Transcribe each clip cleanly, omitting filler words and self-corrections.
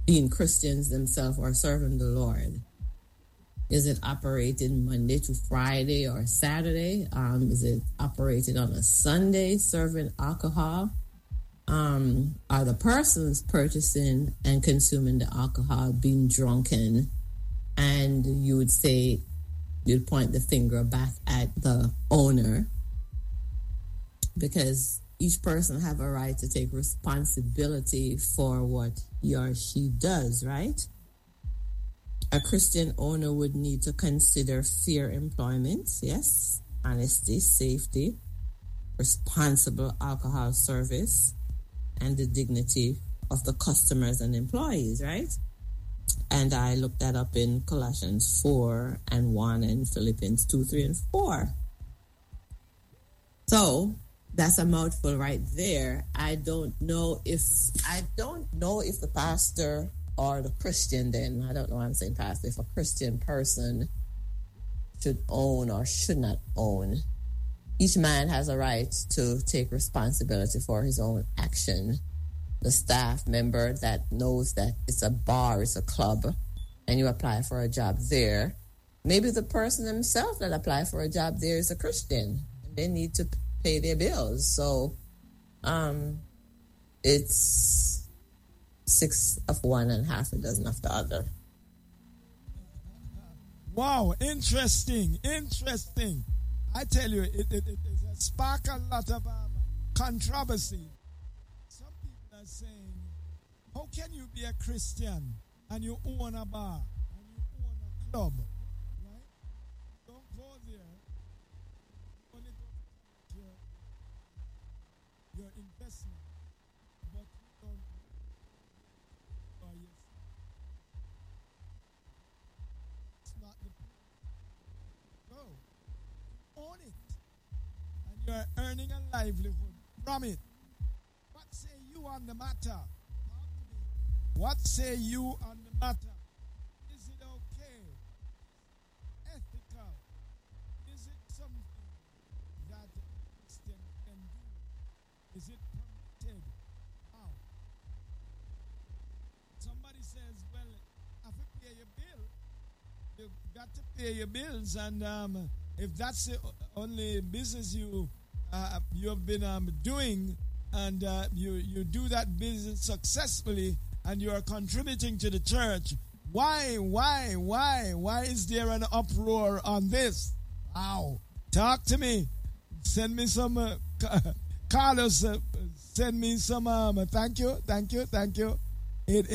being Christians themselves or serving the Lord? Is it operated Monday to Friday or Saturday? Is it operated on a Sunday serving alcohol? Are the persons purchasing and consuming the alcohol being drunken? And you would say, you'd point the finger back at the owner, because each person have a right to take responsibility for what he or she does, right? A Christian owner would need to consider fair employment, yes, honesty, safety, responsible alcohol service, and the dignity of the customers and employees, right? And I looked that up in Colossians 4:1 and Philippians 2:3 and 4. So that's a mouthful right there. I don't know if the pastor or the Christian, then I don't know why I'm saying pastor, if a Christian person should own or should not own. Each man has a right to take responsibility for his own action. The staff member that knows that it's a bar, it's a club, and you apply for a job there, maybe the person himself that applied for a job there is a Christian. They need to pay their bills. So it's 6 of one and half a dozen of the other. Wow, interesting. I tell you, it spark a lot of controversy. Some people are saying, how can you be a Christian and you own a bar and you own a club? Right? Don't go there. Only go your investment. But you don't buy yourself. It's not the point. Go. Own it. And you're earning a livelihood from it. What say you on the matter? What say you on the matter? Is it okay? Ethical? Is it something that a Christian can do? Is it permitted? How? Somebody says, well, I have to pay your bill. You've got to pay your bills, and if that's the only business you have been doing, and you do that business successfully, and you are contributing to the church, why is there an uproar on this? Wow, talk to me. Send me some Carlos. Send me some. Thank you. It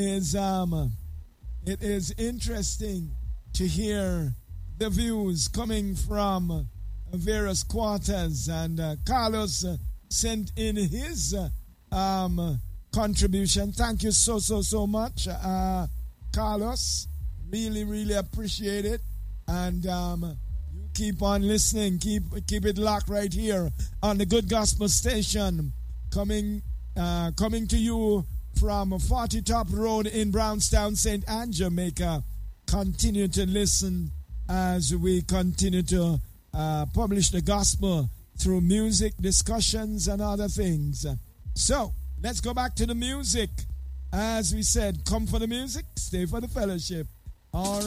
is interesting to hear the views coming from various quarters, and Carlos sent in his contribution. Thank you so much, Carlos. Really appreciate it, and you keep on listening. Keep it locked right here on the Good Gospel Station, coming to you from 40 Top Road in Brownstown, St. Anne, Jamaica. Continue to listen as we continue to publish the gospel through music, discussions, and other things. So, let's go back to the music. As we said, come for the music, stay for the fellowship. All right.